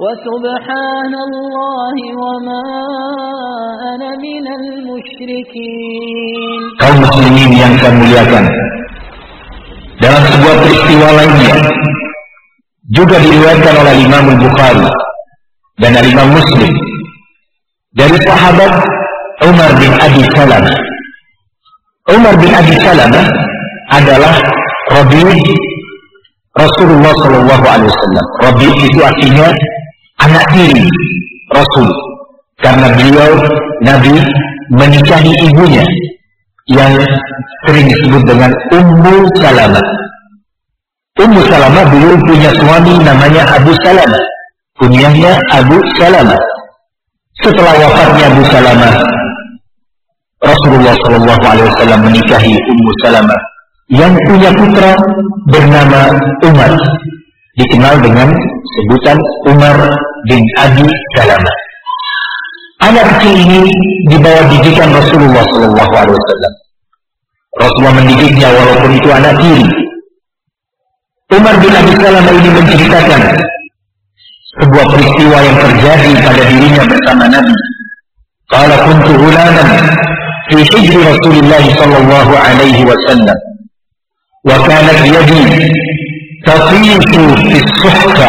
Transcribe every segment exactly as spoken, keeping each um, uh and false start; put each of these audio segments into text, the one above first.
وسبحان الله وما أنا من المشركين. Kaum muslimin yang saya muliakan, dalam sebuah peristiwa lainnya juga diriwayatkan oleh Imam Al-Bukhari dan Imam Muslim dari sahabat Umar bin Abi Salamah. Umar bin Abi Salamah adalah Rabi Rasulullah Shallallahu Alaihi Wasallam. Rabi itu artinya anak tiri Rasul, karena beliau Nabi menikahi ibunya yang sering disebut dengan Ummu Salamah. Ummu Salamah dulu punya suami namanya Abu Salamah, kunyahnya Abu Salamah. Setelah wafatnya Abu Salamah, Rasulullah Shallallahu Alaihi Wasallam menikahi Ummu Salamah yang punya putra bernama Umar, dikenal dengan sebutan Umar bin Abi Salamah. Anak kecil ini dibawa didikan Rasulullah Shallallahu Alaihi Wasallam. Rasulullah mendidiknya walaupun itu anak tiri. Umar bin Abi Salamah ini menceritakan sebuah peristiwa yang terjadi pada dirinya bersama Nabi. Qala kuntu ghulaman fi hijri Rasulillah sallallahu alaihi wasallam wa kanat yadi tafifu fi suhka.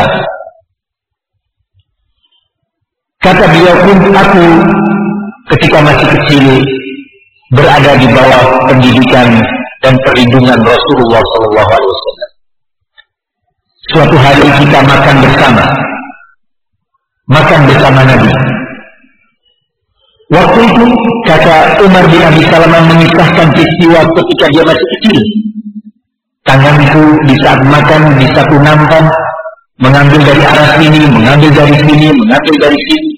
Kata beliau, pun aku ketika masih kecil berada di bawah pendidikan dan perlindungan Rasulullah sallallahu alaihi wasallam. Suatu hari kita makan bersama, makan bersama Nabi. Waktu itu, kata Umar bin Abi Salamah mengisahkan peristiwa ketika dia masih kecil. Tanganku di saat makan di satu nampan, mengambil dari arah sini, mengambil dari sini, mengambil dari sini.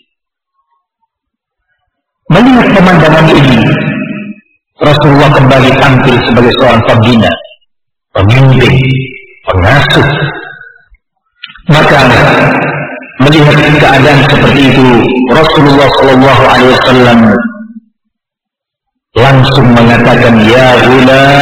Melihat pemandangan ini, Rasulullah kembali tampil sebagai seorang pembina, pemimpin, pengasuh. Maka melihat keadaan seperti itu, Rasulullah Shallallahu Alaihi Wasallam langsung mengatakan, ya ghulam.